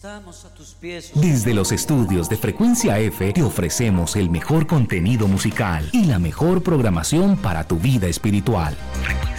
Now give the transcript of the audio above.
Estamos a tus pies. Desde los estudios de Frecuencia F te ofrecemos el mejor contenido musical y la mejor programación para tu vida espiritual. Frecuencia